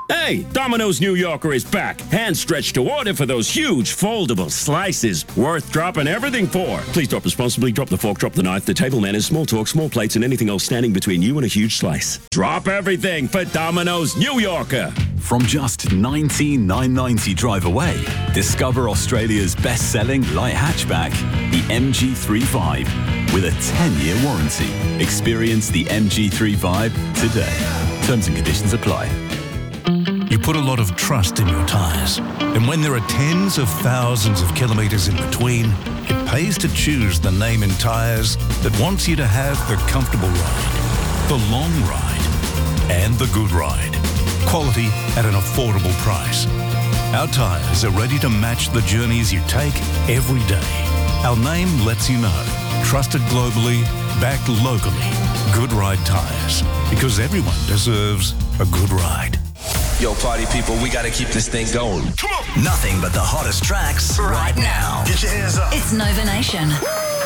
Hey, Domino's New Yorker is back. Hand stretched to order for those huge foldable slices. Worth dropping everything for. Please drop responsibly. Drop the fork, drop the knife, the table manners, small talk, small plates, and anything else standing between you and a huge slice. Drop everything for Domino's New Yorker. From just $19,990 drive away, discover Australia's best-selling light hatchback, the MG3 with a 10-year warranty. Experience the MG3 today. Terms and conditions apply. You put a lot of trust in your tyres. And when there are tens of thousands of kilometres in between, it pays to choose the name in tyres that wants you to have the comfortable ride, the long ride, and the good ride. Quality at an affordable price. Our tyres are ready to match the journeys you take every day. Our name lets you know. Trusted globally, backed locally. Good Ride Tyres. Because everyone deserves a good ride. Yo, party people, we gotta keep this thing going. Come on! Nothing but the hottest tracks right now. Get your hands up. It's Nova Nation.